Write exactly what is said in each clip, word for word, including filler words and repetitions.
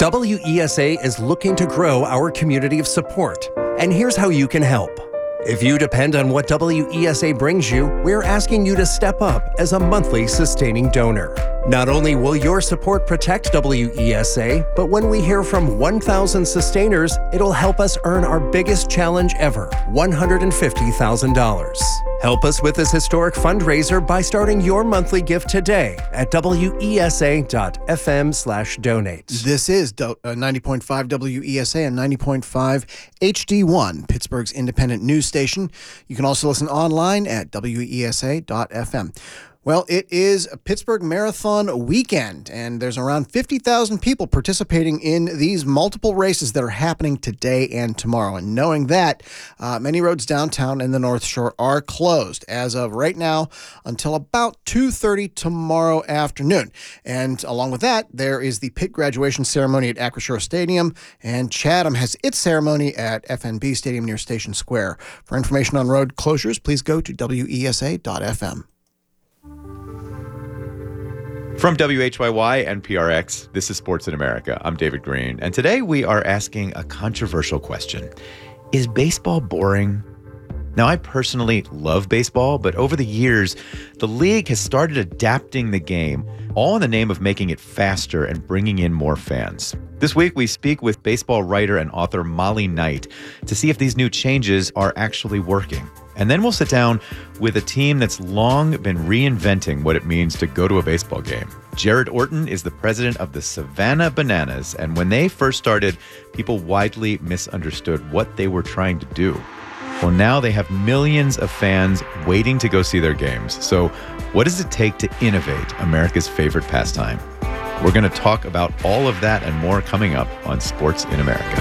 W E S A is looking to grow our community of support, and here's how you can help. If you depend on what W E S A brings you, we're asking you to step up as a monthly sustaining donor. Not only will your support protect W E S A, but when we hear from one thousand sustainers, it'll help us earn our biggest challenge ever, one hundred fifty thousand dollars. Help us with this historic fundraiser by starting your monthly gift today at W E S A dot F M slash donate. This is do- uh, ninety point five W E S A and ninety point five H D one, Pittsburgh's independent news station. You can also listen online at W E S A dot F M. Well, it is a Pittsburgh Marathon weekend, and there's around fifty thousand people participating in these multiple races that are happening today and tomorrow. And knowing that, uh, many roads downtown and the North Shore are closed as of right now until about two thirty tomorrow afternoon. And along with that, there is the Pitt graduation ceremony at Acrisure Stadium, and Chatham has its ceremony at F N B Stadium near Station Square. For information on road closures, please go to W E S A dot F M. From W H Y Y and P R X, this is Sports in America. I'm David Green, and today we are asking a controversial question. Is baseball boring? Now, I personally love baseball, but over the years, the league has started adapting the game, all in the name of making it faster and bringing in more fans. This week, we speak with baseball writer and author Molly Knight to see if these new changes are actually working. And then we'll sit down with a team that's long been reinventing what it means to go to a baseball game. Jared Orton is the president of the Savannah Bananas, and when they first started, people widely misunderstood what they were trying to do. Well, now they have millions of fans waiting to go see their games. So what does it take to innovate America's favorite pastime? We're going to talk about all of that and more coming up on Sports in America.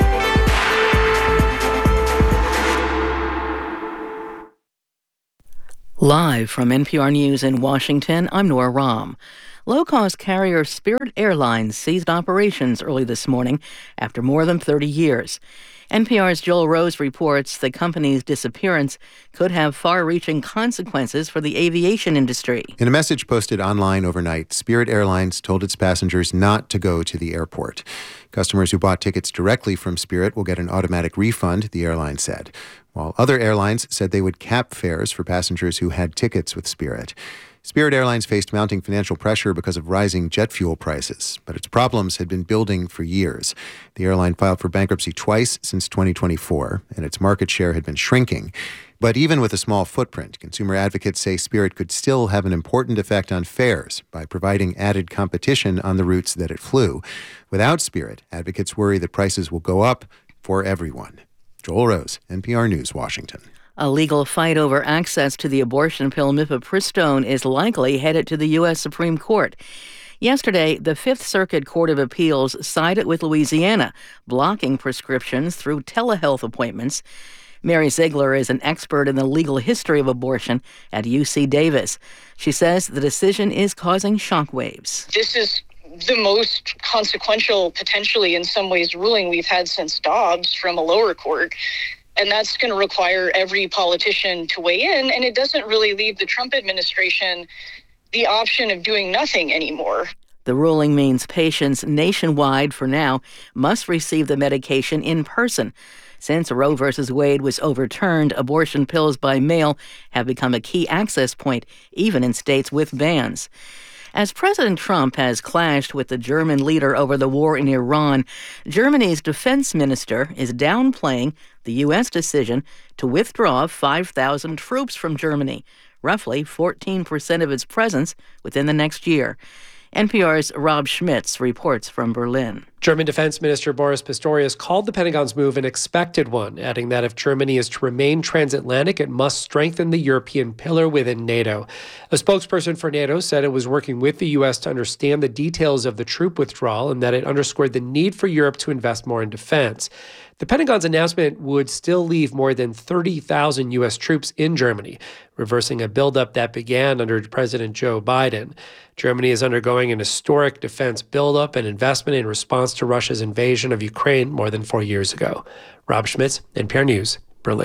Live from N P R News in Washington, I'm Nora Rahm. Low-cost carrier Spirit Airlines ceased operations early this morning after more than thirty years. N P R's Joel Rose reports the company's disappearance could have far-reaching consequences for the aviation industry. In a message posted online overnight, Spirit Airlines told its passengers not to go to the airport. Customers who bought tickets directly from Spirit will get an automatic refund, the airline said, while other airlines said they would cap fares for passengers who had tickets with Spirit. Spirit Airlines faced mounting financial pressure because of rising jet fuel prices, but its problems had been building for years. The airline filed for bankruptcy twice since twenty twenty-four, and its market share had been shrinking. But even with a small footprint, consumer advocates say Spirit could still have an important effect on fares by providing added competition on the routes that it flew. Without Spirit, advocates worry that prices will go up for everyone. Joel Rose, N P R News, Washington. A legal fight over access to the abortion pill mifepristone is likely headed to the U S Supreme Court. Yesterday, the Fifth Circuit Court of Appeals sided with Louisiana, blocking prescriptions through telehealth appointments. Mary Ziegler is an expert in the legal history of abortion at U C Davis. She says the decision is causing shockwaves. This is the most consequential, potentially in some ways, ruling we've had since Dobbs from a lower court. And that's going to require every politician to weigh in. And it doesn't really leave the Trump administration the option of doing nothing anymore. The ruling means patients nationwide, for now, must receive the medication in person. Since Roe v. Wade was overturned, abortion pills by mail have become a key access point, even in states with bans. As President Trump has clashed with the German leader over the war in Iran, Germany's defense minister is downplaying the U S decision to withdraw five thousand troops from Germany, roughly fourteen percent of its presence within the next year. N P R's Rob Schmitz reports from Berlin. German Defense Minister Boris Pistorius called the Pentagon's move an expected one, adding that if Germany is to remain transatlantic, it must strengthen the European pillar within NATO. A spokesperson for NATO said it was working with the U S to understand the details of the troop withdrawal and that it underscored the need for Europe to invest more in defense. The Pentagon's announcement would still leave more than thirty thousand U S troops in Germany, reversing a buildup that began under President Joe Biden. Germany is undergoing an historic defense buildup and investment in response to Russia's invasion of Ukraine more than four years ago. Rob Schmitz, N P R News, Berlin.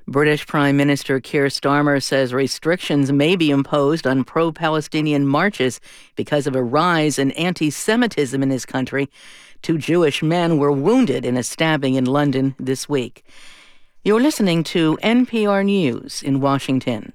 British Prime Minister Keir Starmer says restrictions may be imposed on pro-Palestinian marches because of a rise in anti-Semitism in his country. Two Jewish men were wounded in a stabbing in London this week. You're listening to N P R News in Washington.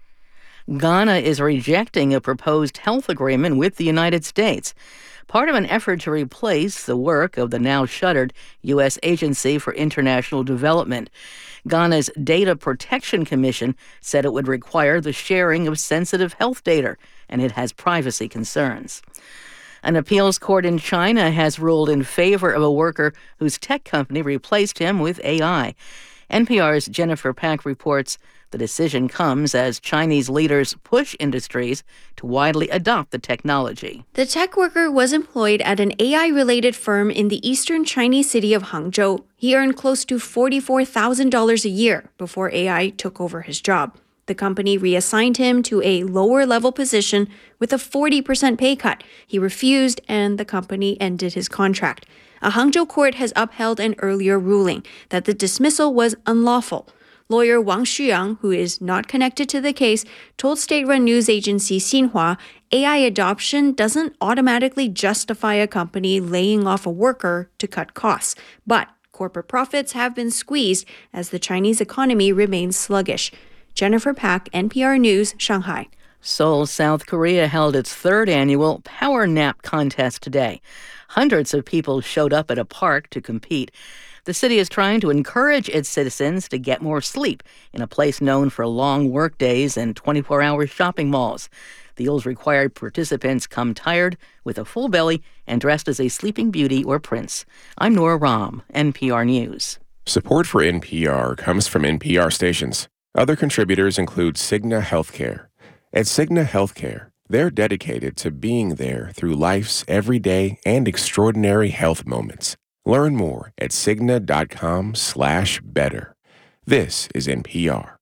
Ghana is rejecting a proposed health agreement with the United States, part of an effort to replace the work of the now-shuttered U S Agency for International Development. Ghana's Data Protection Commission said it would require the sharing of sensitive health data, and it has privacy concerns. An appeals court in China has ruled in favor of a worker whose tech company replaced him with A I. N P R's Jennifer Pack reports the decision comes as Chinese leaders push industries to widely adopt the technology. The tech worker was employed at an A I-related firm in the eastern Chinese city of Hangzhou. He earned close to forty-four thousand dollars a year before A I took over his job. The company reassigned him to a lower-level position with a forty percent pay cut. He refused, and the company ended his contract. A Hangzhou court has upheld an earlier ruling that the dismissal was unlawful. Lawyer Wang Xuyang, who is not connected to the case, told state-run news agency Xinhua A I adoption doesn't automatically justify a company laying off a worker to cut costs. But corporate profits have been squeezed as the Chinese economy remains sluggish. Jennifer Pack, N P R News, Shanghai. Seoul, South Korea held its third annual Power Nap contest today. Hundreds of people showed up at a park to compete. The city is trying to encourage its citizens to get more sleep in a place known for long work days and twenty-four hour shopping malls. The rules require participants come tired, with a full belly, and dressed as a sleeping beauty or prince. I'm Nora Rahm, N P R News. Support for N P R comes from N P R stations. Other contributors include Cigna Healthcare. At Cigna Healthcare, they're dedicated to being there through life's everyday and extraordinary health moments. Learn more at Cigna.com slash better. This is N P R.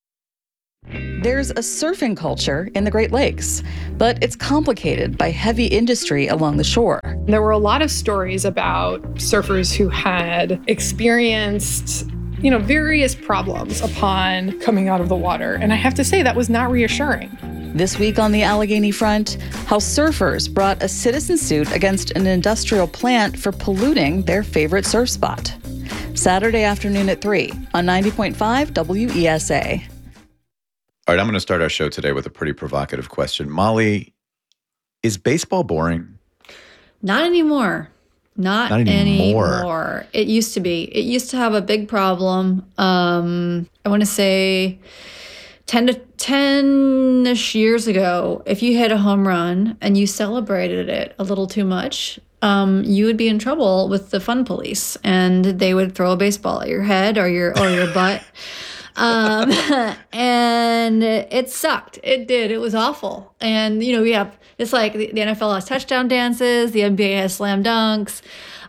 There's a surfing culture in the Great Lakes, but it's complicated by heavy industry along the shore. There were a lot of stories about surfers who had experienced, you know, various problems upon coming out of the water. And I have to say, that was not reassuring. This week on the Allegheny Front, how surfers brought a citizen suit against an industrial plant for polluting their favorite surf spot. Saturday afternoon at three on ninety point five W E S A. All right, I'm going to start our show today with a pretty provocative question. Molly, is baseball boring? Not anymore. Not, Not anymore. anymore. It used to be. It used to have a big problem. Um, I want to say ten to ten-ish years ago, if you hit a home run and you celebrated it a little too much, um, you would be in trouble with the fun police, and they would throw a baseball at your head or your or your butt. Um, and it sucked. It did. It was awful. And, you know, we have, it's like the, the N F L has touchdown dances, the N B A has slam dunks,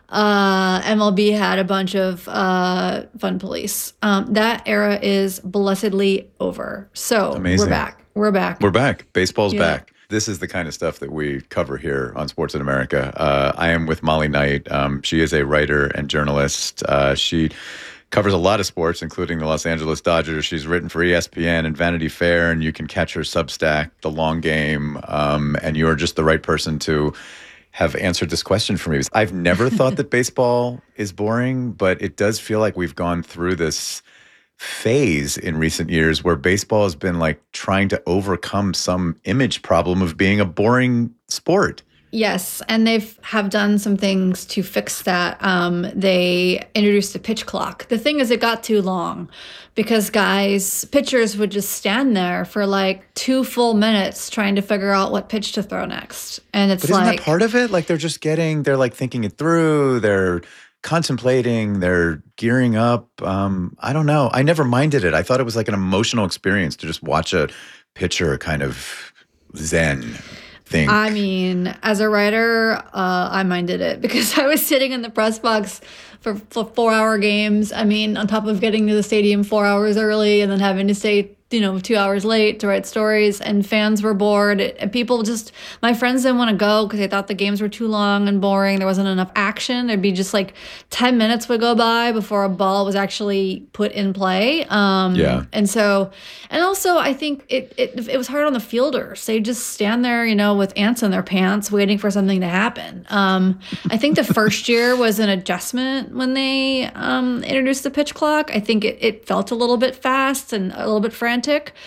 uh, M L B had a bunch of uh, fun police. Um, that era is blessedly over. So Amazing. we're back. We're back. We're back. Baseball's Yeah. back. This is the kind of stuff that we cover here on Sports in America. Uh, I am with Molly Knight. Um, she is a writer and journalist. Uh, she covers a lot of sports, including the Los Angeles Dodgers. She's written for E S P N and Vanity Fair, and you can catch her Substack, The Long Game. Um, and you're just the right person to have answered this question for me. I've never thought that baseball is boring, but it does feel like we've gone through this phase in recent years where baseball has been like trying to overcome some image problem of being a boring sport. Yes, and they've have done some things to fix that. Um, they introduced a pitch clock. The thing is, it got too long because guys, pitchers would just stand there for like two full minutes trying to figure out what pitch to throw next. And it's but isn't like, that part of it? Like they're just getting, they're like thinking it through. They're contemplating, they're gearing up. Um, I don't know. I never minded it. I thought it was like an emotional experience to just watch a pitcher kind of zen. Think. I mean, as a writer, uh, I minded it because I was sitting in the press box for, for four-hour games. I mean, on top of getting to the stadium four hours early and then having to stay you know, two hours late to write stories, and fans were bored. And people just, my friends didn't want to go because they thought the games were too long and boring. There wasn't enough action. There'd be just like ten minutes would go by before a ball was actually put in play. Um, yeah. And so, and also I think it, it, it was hard on the fielders. They just stand there, you know, with ants in their pants waiting for something to happen. Um, I think the first year was an adjustment when they um, introduced the pitch clock. I think it, it felt a little bit fast and a little bit frantic.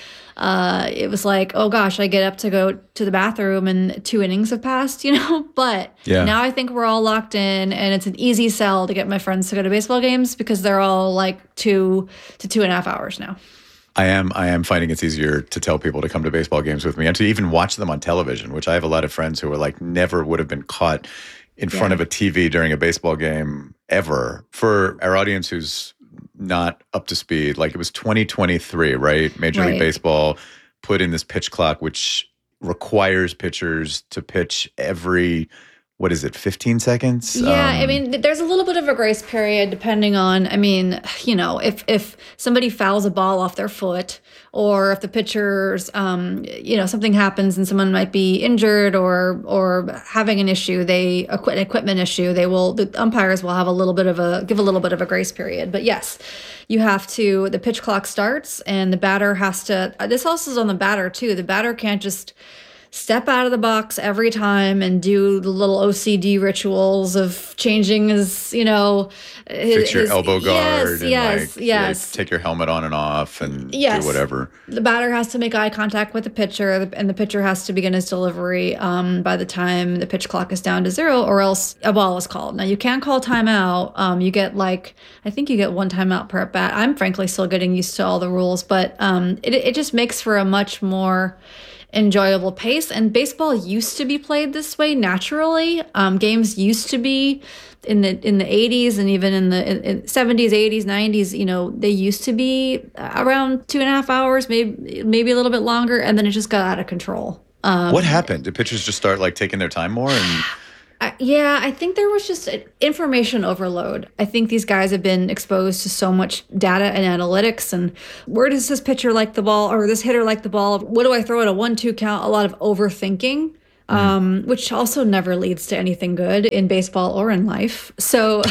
Uh, it was like, oh gosh, I get up to go to the bathroom and two innings have passed, you know? But yeah. now I think we're all locked in, and it's an easy sell to get my friends to go to baseball games because they're all like two to two and a half hours now. I am I am finding it's easier to tell people to come to baseball games with me and to even watch them on television, which I have a lot of friends who are like never would have been caught in Yeah. front of a T V during a baseball game ever. For our audience who's not up to speed, like it was twenty twenty-three, right? Major Right. League Baseball put in this pitch clock, which requires pitchers to pitch every, what is it, fifteen seconds? Yeah, I Um, mean, there's a little bit of a grace period depending on, I mean, you know, if if somebody fouls a ball off their foot, or if the pitchers, um, you know, something happens and someone might be injured or or having an issue, they an equipment issue, they will the umpires will have a little bit of a give a little bit of a grace period. But yes, you have to. The pitch clock starts, and the batter has to. This also is on the batter too. The batter can't just step out of the box every time and do the little O C D rituals of changing his, you know, his, fix your his- elbow guard Yes, and yes, like yes. yeah, take your helmet on and off and Yes. do whatever. The batter has to make eye contact with the pitcher, and the pitcher has to begin his delivery um, by the time the pitch clock is down to zero, or else a ball is called. Now, you can call timeout. Um, you get like, I think you get one timeout per at bat. I'm frankly still getting used to all the rules, but um, it, it just makes for a much more enjoyable pace. And baseball used to be played this way naturally. Um, games used to be in the in the eighties and even in the in, in seventies, eighties, nineties. You know, they used to be around two and a half hours, maybe maybe a little bit longer, and then it just got out of control. Um, What happened? Did pitchers just start like taking their time more? And I, yeah, I think there was just an information overload. I think these guys have been exposed to so much data and analytics, and where does this pitcher like the ball, or this hitter like the ball? What do I throw at a one two count? A lot of overthinking, mm. um, which also never leads to anything good in baseball or in life. So,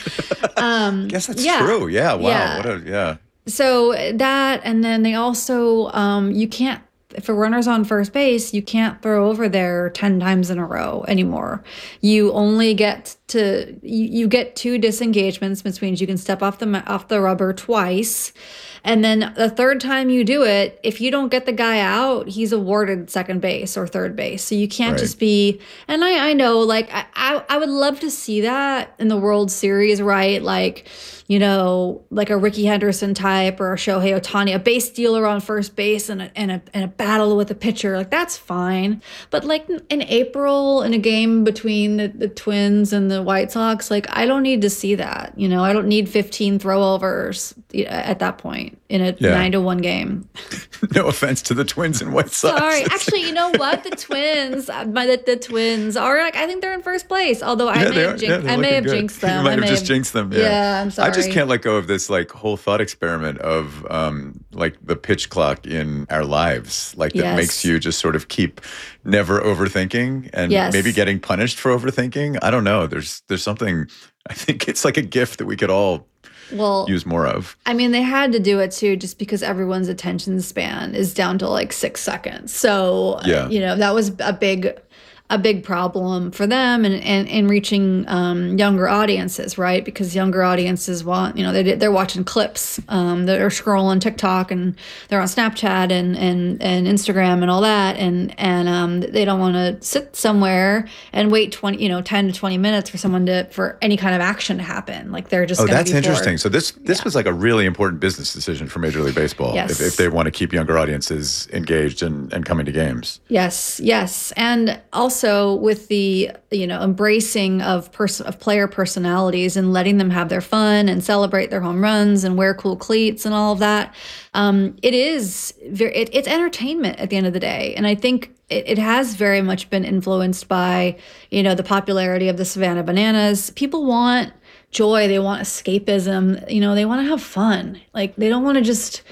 um, I guess that's yeah, true. Yeah. Wow. yeah. What a yeah. So that, and then they also, um, you can't, for runners on first base, you can't throw over there ten times in a row anymore. You only get to, you, you get two disengagements, which means you can step off the ma- off the rubber twice. And then the third time you do it, if you don't get the guy out, he's awarded second base or third base. So you can't Right. just be, and I, I know, like, I, I, I would love to see that in the World Series, right? Like, you know, like a Ricky Henderson type or a Shohei Ohtani, a base stealer on first base and a, and a, and a battle with a pitcher. Like, that's fine. But like in April, in a game between the, the Twins and the White Sox, like, I don't need to see that. You know, I don't need fifteen throwovers at that point in a Yeah. nine to one game. No offense to the Twins and White Sox. Sorry. Actually, you know what? The Twins, uh, my, the, the Twins are like, I think they're in first place. Although I Yeah, may they have, are. jinx, Yeah, they're I may looking have good. jinxed them. You might I have may just jinxed them. Yeah. Yeah, I'm sorry. I just can't let go of this like whole thought experiment of um, like the pitch clock in our lives. Like that Yes. makes you just sort of keep never overthinking and Yes. maybe getting punished for overthinking. I don't know. There's there's something. I think it's like a gift that we could all Well, use more of. I mean, they had to do it too, just because everyone's attention span is down to like six seconds. So, Yeah. you know, that was a big, a big problem for them and and, and reaching um, younger audiences, right? Because younger audiences want, you know, they they're watching clips, um, they're scrolling TikTok and they're on Snapchat and and and Instagram and all that, and and um, they don't want to sit somewhere and wait twenty, you know, ten to twenty minutes for someone to for any kind of action to happen. Like they're just Oh, gonna that's be bored. interesting. So this this was like a really important business decision for Major League Baseball Yes. if, if they want to keep younger audiences engaged and, and coming to games. Yes, yes, and also with the you know embracing of person of player personalities and letting them have their fun and celebrate their home runs and wear cool cleats and all of that. Um, it is very it, it's entertainment at the end of the day, and I think it, it has very much been influenced by you know the popularity of the Savannah Bananas. People want joy, they want escapism, you know, they want to have fun. Like they don't want to just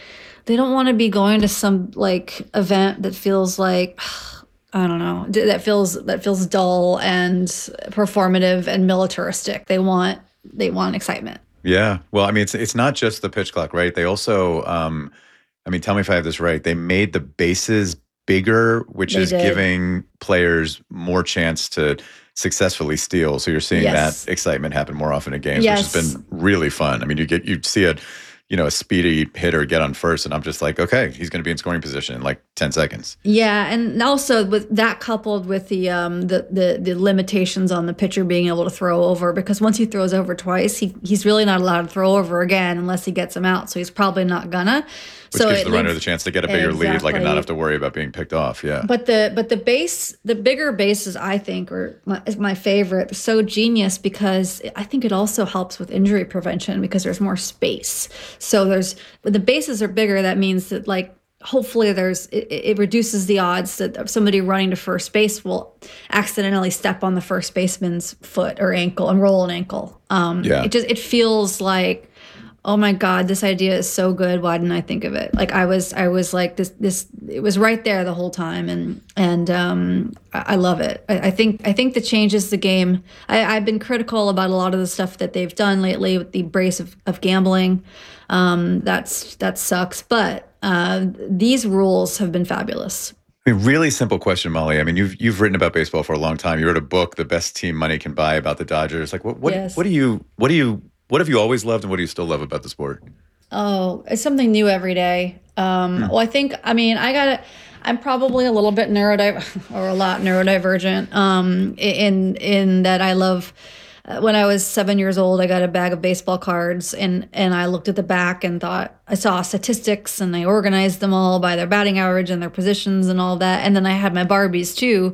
they don't want to be going to some like event that feels like, I don't know, that feels that feels dull and performative and militaristic. They want they want excitement. Yeah. Well, I mean, it's it's not just the pitch clock, right? They also, um, I mean, tell me if I have this right. They made the bases bigger, which They is did. giving players more chance to successfully steal. So you're seeing Yes. that excitement happen more often in games, Yes. which has been really fun. I mean, you get you see a, you know, a speedy hitter get on first, and I'm just like, okay, he's going to be in scoring position in like ten seconds. Yeah, and also with that coupled with the um the, the the limitations on the pitcher being able to throw over, because once he throws over twice, he he's really not allowed to throw over again unless he gets him out. So he's probably not gonna. Which so gives it the runner leads- the chance to get a bigger lead, like, and not Exactly. have to worry about being picked off. Yeah. But the but the base the bigger bases I think are my, is my favorite. So genius because I think it also helps with injury prevention because there's more space. So there's when the bases are bigger, that means that like hopefully there's it, it reduces the odds that somebody running to first base will accidentally step on the first baseman's foot or ankle and roll an ankle. Um, Yeah. It just it feels like, oh my God, this idea is so good. Why didn't I think of it? Like I was, I was like this, this, it was right there the whole time. And, and, um, I, I love it. I, I think, I think that changes the game. I, I've been critical about a lot of the stuff that they've done lately with the embrace of, of gambling. Um, that's, that sucks. But, uh, these rules have been fabulous. I mean, really simple question, Molly. I mean, you've you've written about baseball for a long time. You wrote a book, "The Best Team Money Can Buy," about the Dodgers. Like, what what Yes. what do you what do you what have you always loved, and what do you still love about the sport? Oh, it's something new every day. Um, Well, I think, I mean, I got to, I'm probably a little bit neurodivergent or a lot neurodivergent um, in in that I love, uh, when I was seven years old, I got a bag of baseball cards and, and I looked at the back and thought, I saw statistics and I organized them all by their batting average and their positions and all that. And then I had my Barbies too.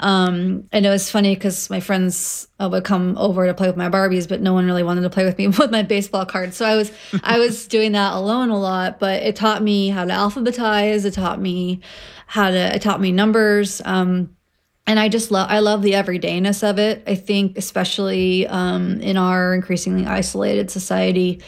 Um, and it was funny because my friends uh, would come over to play with my Barbies, but no one really wanted to play with me with my baseball cards. So I was, I was doing that alone a lot, but it taught me how to alphabetize. It taught me how to, it taught me numbers. Um, And I just love, I love the everydayness of it. I think, especially um, in our increasingly isolated society,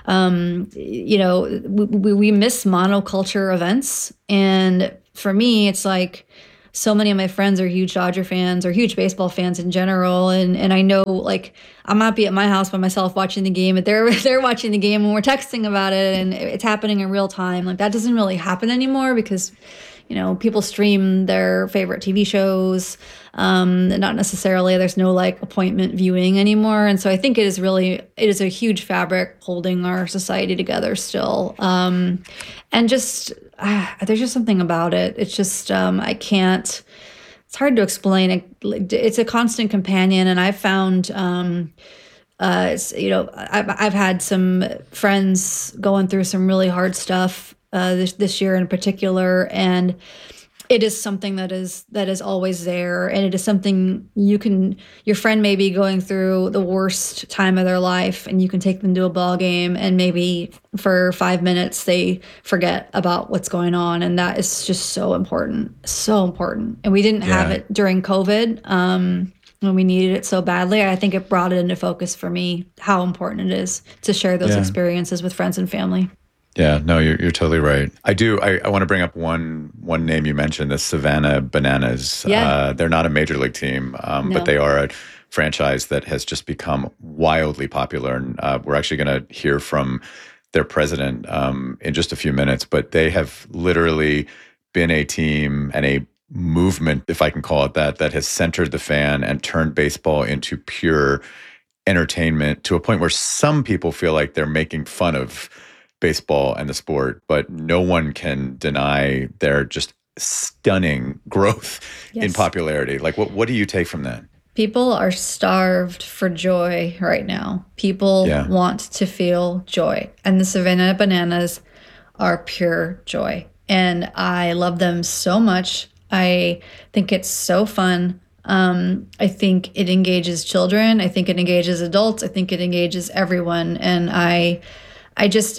um, you know, we, we miss monoculture events. And for me, it's like so many of my friends are huge Dodger fans or huge baseball fans in general. And and I know, like, I might be at my house by myself watching the game, but they're they're watching the game and we're texting about it and it's happening in real time. Like that doesn't really happen anymore because, you know, people stream their favorite T V shows. Um, not necessarily, there's no like appointment viewing anymore. And so I think it is really, it is a huge fabric holding our society together still. Um, and just, ah, there's just something about it. It's just, um, I can't, it's hard to explain. It, it's a constant companion. And I've found, um, uh, it's, you know, I've, I've had some friends going through some really hard stuff Uh, this this year in particular, and it is something that is that is always there, and it is something you can. Your friend may be going through the worst time of their life, and you can take them to a ball game, and maybe for five minutes they forget about what's going on, and that is just so important, so important. And we didn't have Yeah. it during COVID. Um, when we needed it so badly, I think it brought it into focus for me how important it is to share those Yeah. experiences with friends and family. Yeah, no, you're you're totally right. I do. I, I want to bring up one one name you mentioned, the Savannah Bananas. Yeah. Uh, they're not a major league team, um, No. but they are a franchise that has just become wildly popular. And uh, we're actually going to hear from their president um, in just a few minutes. But they have literally been a team and a movement, if I can call it that, that has centered the fan and turned baseball into pure entertainment to a point where some people feel like they're making fun of baseball and the sport, but no one can deny their just stunning growth in Yes. popularity. Like, what what do you take from that? People are starved for joy right now. People Yeah. want to feel joy. And the Savannah Bananas are pure joy. And I love them so much. I think it's so fun. Um, I think it engages children. I think it engages adults. I think it engages everyone. And I, I just,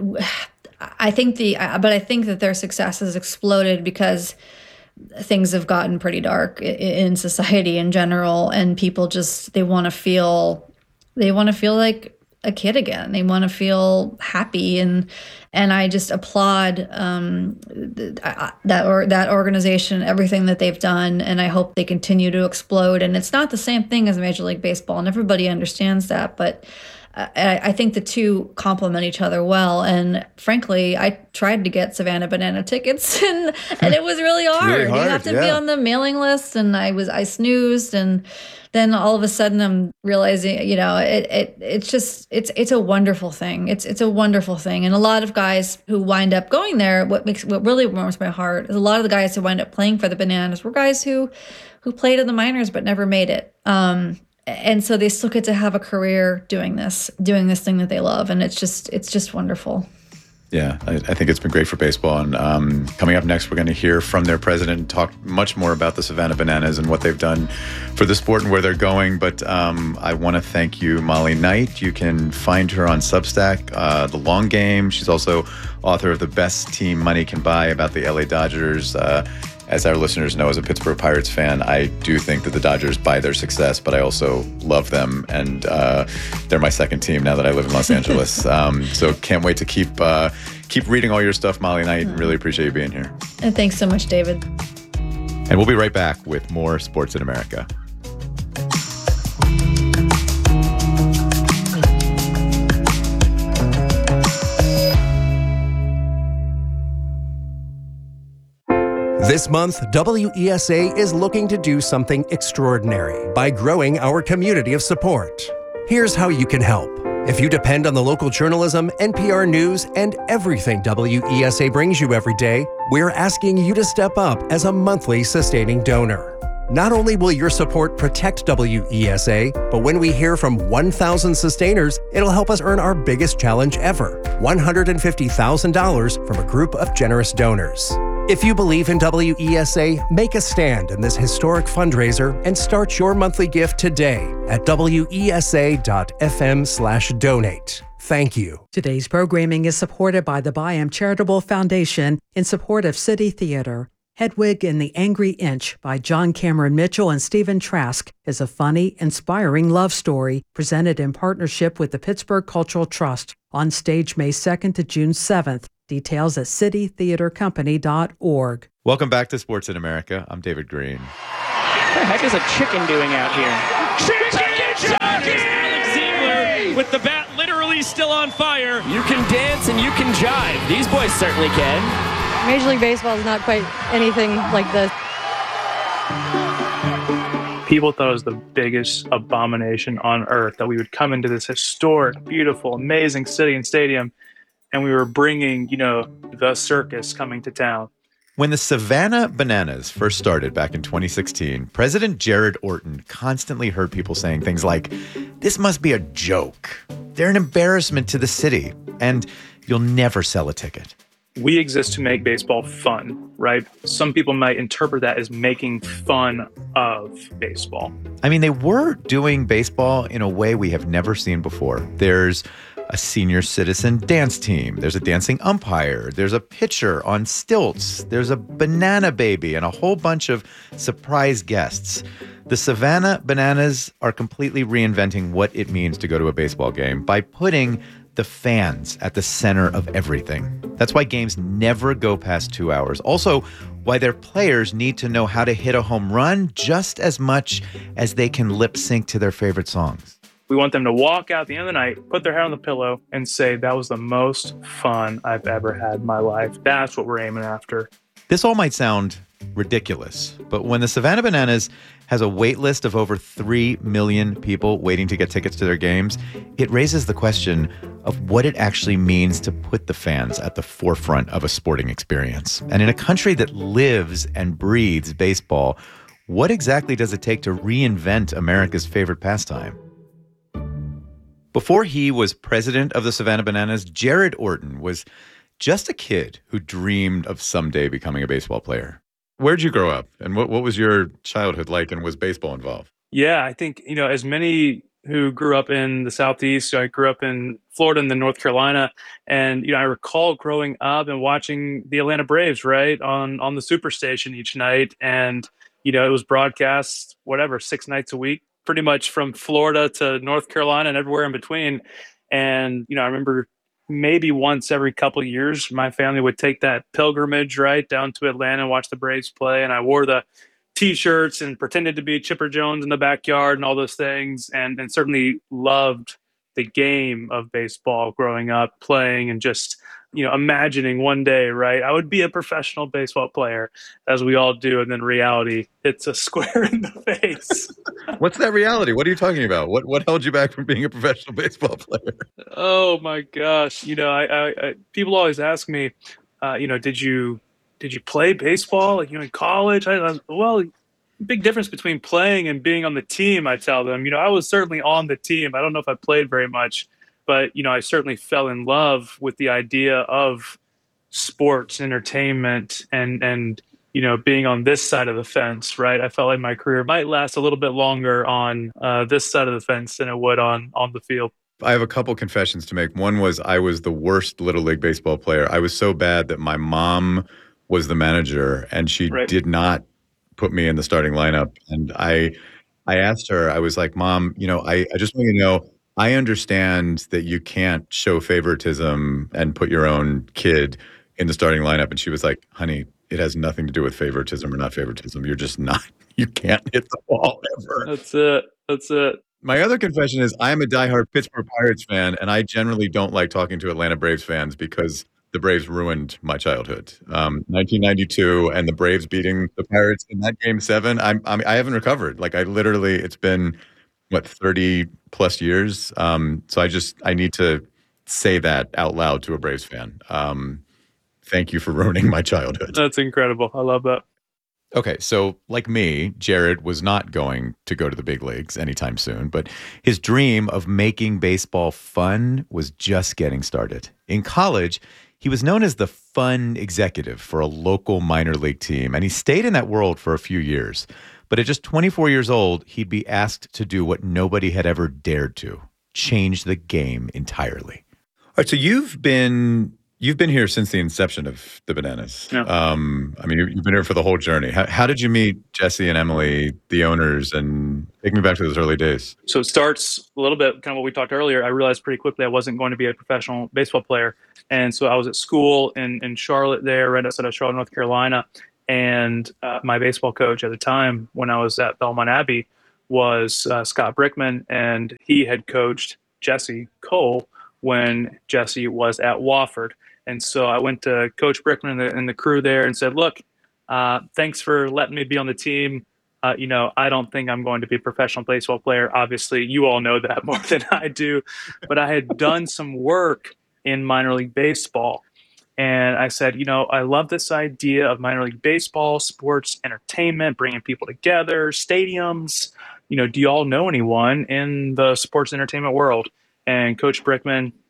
I think the, but I think that their success has exploded because things have gotten pretty dark i- in society in general, and people just they want to feel they want to feel like a kid again. They want to feel happy, and and I just applaud um, that or that organization, everything that they've done, and I hope they continue to explode. And it's not the same thing as Major League Baseball, and everybody understands that, but I, I think the two complement each other well. And frankly, I tried to get Savannah Banana tickets, and and it was really hard. really hard, You have to yeah. be on the mailing list, and I was I snoozed, and then all of a sudden I'm realizing, you know, it, it it's just it's it's a wonderful thing. It's it's a wonderful thing. And a lot of guys who wind up going there, what makes what really warms my heart is a lot of the guys who wind up playing for the Bananas were guys who who played in the minors but never made it. Um, and so they still get to have a career doing this, doing this thing that they love, and it's just it's just wonderful. Yeah, I, I think it's been great for baseball. And um, coming up next, we're going to hear from their president and talk much more about the Savannah Bananas and what they've done for the sport and where they're going. But um, I want to thank you, Molly Knight. You can find her on Substack, uh, The Long Game. She's also author of The Best Team Money Can Buy about the L A Dodgers. Uh, as our listeners know, as a Pittsburgh Pirates fan, I do think that the Dodgers buy their success, but I also love them. And uh, they're my second team now that I live in Los Angeles. Um, so can't wait to keep uh, keep reading all your stuff, Molly Knight. Really appreciate you being here. And thanks so much, David. And we'll be right back with more Sports in America. This month, W E S A is looking to do something extraordinary by growing our community of support. Here's how you can help. If you depend on the local journalism, N P R News, and everything W E S A brings you every day, we're asking you to step up as a monthly sustaining donor. Not only will your support protect W E S A, but when we hear from one thousand sustainers, it'll help us earn our biggest challenge ever, one hundred fifty thousand dollars from a group of generous donors. If you believe in W E S A, make a stand in this historic fundraiser and start your monthly gift today at W E S A dot F M slash donate. Thank you. Today's programming is supported by the Byam Charitable Foundation in support of City Theater. Hedwig and the Angry Inch by John Cameron Mitchell and Stephen Trask is a funny, inspiring love story presented in partnership with the Pittsburgh Cultural Trust on stage May second to June seventh. Details at city theater company dot org. Welcome back to Sports in America. I'm David Green. What the heck is a chicken doing out here? Chicken jockey! Alex Ziegler with the bat literally still on fire. You can dance and you can jive. These boys certainly can. Major League Baseball is not quite anything like this. People thought it was the biggest abomination on earth that we would come into this historic, beautiful, amazing city and stadium, and we were bringing, you know, the circus coming to town. When the Savannah Bananas first started back in twenty sixteen, President Jared Orton constantly heard people saying things like, "This must be a joke. They're an embarrassment to the city, and you'll never sell a ticket." We exist to make baseball fun, right? Some people might interpret that as making fun of baseball. I mean, they were doing baseball in a way we have never seen before. There's a senior citizen dance team. There's a dancing umpire. There's a pitcher on stilts. There's a banana baby and a whole bunch of surprise guests. The Savannah Bananas are completely reinventing what it means to go to a baseball game by putting the fans at the center of everything. That's why games never go past two hours. Also, why their players need to know how to hit a home run just as much as they can lip sync to their favorite songs. We want them to walk out at the end of the night, put their head on the pillow, and say, that was the most fun I've ever had in my life. That's what we're aiming after. This all might sound ridiculous, but when the Savannah Bananas has a wait list of over three million people waiting to get tickets to their games, it raises the question of what it actually means to put the fans at the forefront of a sporting experience. And in a country that lives and breathes baseball, what exactly does it take to reinvent America's favorite pastime? Before he was president of the Savannah Bananas, Jared Orton was just a kid who dreamed of someday becoming a baseball player. Where'd you grow up, and what, what was your childhood like, and was baseball involved? Yeah, I think, you know, as many who grew up in the Southeast, I grew up in Florida and then North Carolina, and, you know, I recall growing up and watching the Atlanta Braves, right, on, on the Superstation each night, and, you know, it was broadcast, whatever, six nights a week, pretty much from Florida to North Carolina and everywhere in between. And, you know, I remember maybe once every couple of years, my family would take that pilgrimage right down to Atlanta and watch the Braves play. And I wore the T-shirts and pretended to be Chipper Jones in the backyard and all those things, and, and certainly loved the game of baseball growing up, playing and just, you know, imagining one day, right, I would be a professional baseball player, as we all do, and then reality hits a square in the face. What's that reality? What are you talking about? What what held you back from being a professional baseball player? Oh my gosh! You know, I, I, I people always ask me, uh, you know, did you did you play baseball? Like, you know, in college? I, I well, big difference between playing and being on the team. I tell them, you know, I was certainly on the team. I don't know if I played very much, but you know, I certainly fell in love with the idea of sports, entertainment, and and you know, being on this side of the fence, right? I felt like my career might last a little bit longer on uh, this side of the fence than it would on on the field. I have a couple confessions to make. One was I was the worst Little League baseball player. I was so bad that my mom was the manager, and she Right. did not put me in the starting lineup. And I I asked her, I was like, Mom, you know, I, I just want you to know, I understand that you can't show favoritism and put your own kid in the starting lineup. And she was like, honey, it has nothing to do with favoritism or not favoritism. You're just not, you can't hit the ball ever. That's it. That's it. My other confession is I'm a diehard Pittsburgh Pirates fan, and I generally don't like talking to Atlanta Braves fans because the Braves ruined my childhood. Um, nineteen ninety-two and the Braves beating the Pirates in that game seven. I'm, I'm I haven't recovered. Like I literally, it's been what thirty plus years. Um, so I just I need to say that out loud to a Braves fan. Um, thank you for ruining my childhood. That's incredible. I love that. Okay, so like me, Jared was not going to go to the big leagues anytime soon, but his dream of making baseball fun was just getting started. In college, he was known as the fun executive for a local minor league team, and he stayed in that world for a few years. But at just twenty-four years old, he'd be asked to do what nobody had ever dared to, change the game entirely. All right, so you've been you've been here since the inception of the Bananas. Yeah. Um, I mean, you- you've been here for the whole journey. How, how did you meet Jesse and Emily, the owners, and take me back to those early days? So it starts a little bit kind of what we talked earlier. I realized pretty quickly I wasn't going to be a professional baseball player. And so I was at school in, in Charlotte there, right outside of Charlotte, North Carolina. And uh, my baseball coach at the time when I was at Belmont Abbey was uh, Scott Brickman. And he had coached Jesse Cole when Jesse was at Wofford. And so I went to Coach Brickman and the, and the crew there and said, look, uh, thanks for letting me be on the team. Uh, you know, I don't think I'm going to be a professional baseball player. Obviously, you all know that more than I do. But I had done some work in minor league baseball. And I said, you know, I love this idea of minor league baseball, sports, entertainment, bringing people together, stadiums. You know, do you all know anyone in the sports entertainment world? And Coach Brickman